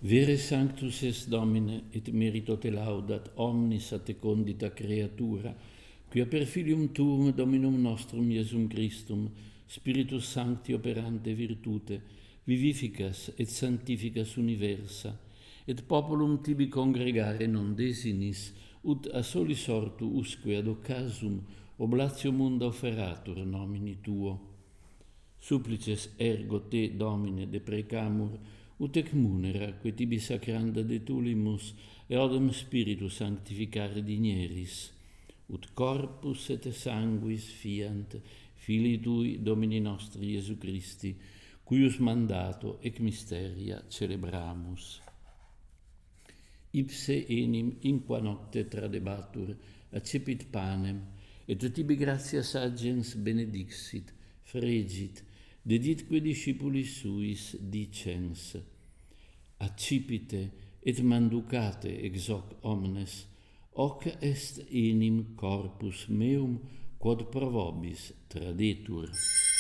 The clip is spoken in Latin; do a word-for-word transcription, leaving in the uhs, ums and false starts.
Vere sanctus es Domine, et merito te laudat omnis a te condita creatura, quia per filium tuum Dominum nostrum Iesum Christum, Spiritus Sancti operante virtute, vivificas et sanctificas universa, et populum tibi congregare non desinis, ut a soli sortu usque ad occasum oblatio munda offeratur nomini tuo. Supplices ergo te, Domine, deprecamur, ut ec munera, que tibi sacranda de tulimus, e odem Spiritus sanctificare digneris, ut corpus et sanguis fiant, Filii Tui, Domini nostri Iesu Christi, cuius mandato ec mysteria celebramus. Ipse enim in qua nocte tradebatur, accepit panem, et tibi gratias agens benedixit, fregit, deditque discipulis suis dicens, accipite et manducate ex hoc omnes, hoc est enim corpus meum quod pro vobis tradetur.